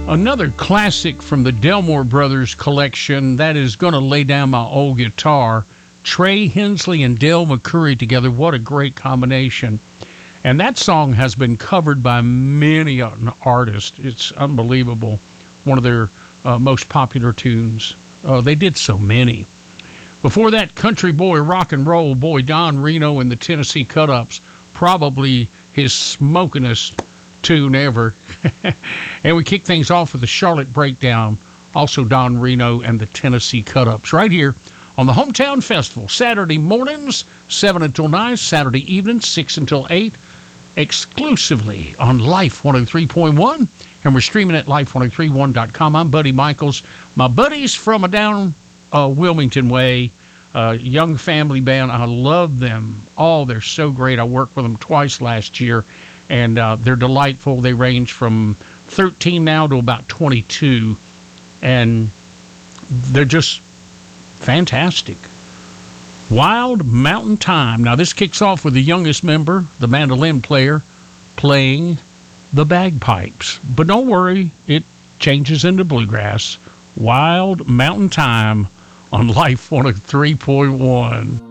Another classic from the Delmore Brothers collection, that is Gonna Lay Down My Old Guitar. Trey Hensley and Dale McCoury together, what a great combination. And that song has been covered by many an artist. It's unbelievable. One of their most popular tunes. They did so many. Before that, country boy, rock and roll boy, Don Reno and the Tennessee Cut-Ups, probably his smokingest tune ever. And we kick things off with the Charlotte Breakdown, also Don Reno and the Tennessee Cut-Ups, right here on the Hometown Festival. Saturday mornings, 7 until 9, Saturday evenings, 6 until 8, exclusively on Life 103.1, and we're streaming at life1031.com. I'm Buddy Michaels. My buddies from down Wilmington Way, young family band. I love them all. They're so great. I worked with them twice last year, and they're delightful. They range from 13 now to about 22, and they're just fantastic. Wild Mountain Time. Now, this kicks off with the youngest member, the mandolin player, playing the bagpipes. But don't worry, it changes into bluegrass. Wild Mountain Time on Life 103.1.